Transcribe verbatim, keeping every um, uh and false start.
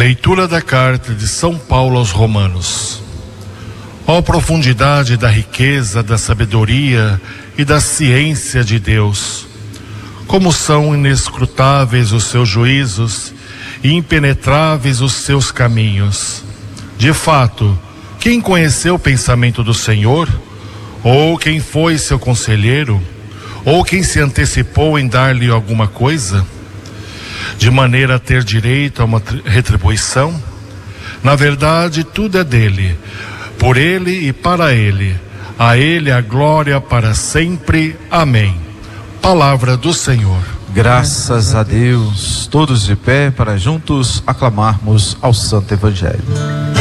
Leitura da carta de São Paulo aos Romanos. Ó profundidade da riqueza, da sabedoria e da ciência de Deus! Como são inescrutáveis os seus juízos e impenetráveis os seus caminhos! De fato, quem conheceu o pensamento do Senhor? Ou quem foi seu conselheiro? Ou quem se antecipou em dar-lhe alguma coisa, de maneira a ter direito a uma retribuição? Na verdade, tudo é dele, por ele e para ele. A ele a glória para sempre. Amém. Palavra do Senhor. Graças a Deus. Todos de pé para juntos aclamarmos ao Santo Evangelho.